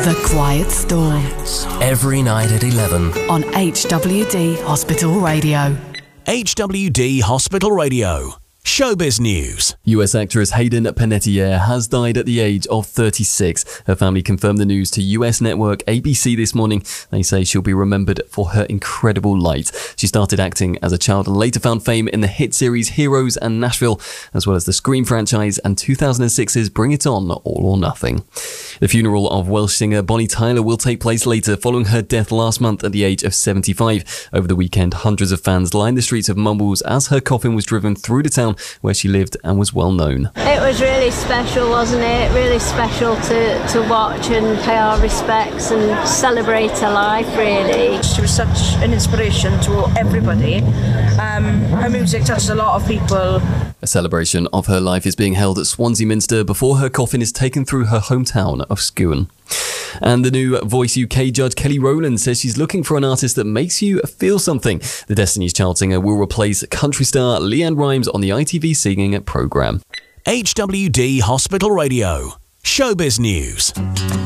The Quiet Storm. Every night at 11 on HWD Hospital Radio. HWD Hospital Radio. Showbiz News. US actress Hayden Panettiere has died at the age of 36. Her family confirmed the news to US network ABC this morning. They say she'll be remembered for her incredible light. She started acting as a child and later found fame in the hit series Heroes and Nashville, as well as the Scream franchise and 2006's Bring It On, All or Nothing. The funeral of Welsh singer Bonnie Tyler will take place later, following her death last month at the age of 75. Over the weekend, hundreds of fans lined the streets of Mumbles as her coffin was driven through the town where she lived and was well known. It was really special, wasn't it? Really special to watch and pay our respects and celebrate her life, really. She was such an inspiration to everybody. Her music touched a lot of people. A celebration of her life is being held at Swansea Minster before her coffin is taken through her hometown of Skewen. And the new Voice UK judge Kelly Rowland says she's looking for an artist that makes you feel something. The Destiny's Child singer will replace country star Leanne Rimes on the ITV singing programme. HWD Hospital Radio. Showbiz News.